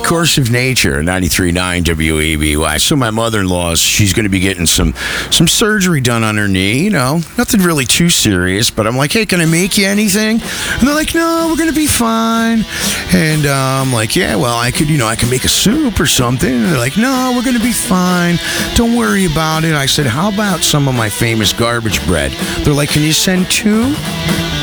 Course of Nature, 93.9 WEBY. So my mother-in-law, she's going to be getting some surgery done on her knee. You know, nothing really too serious. But I'm like, hey, can I make you anything? And they're like, no, we're going to be fine. And I'm like, yeah, well, I can make a soup or something. And they're like, no, we're going to be fine. Don't worry about it. I said, how about some of my famous garbage bread? They're like, can you send 2?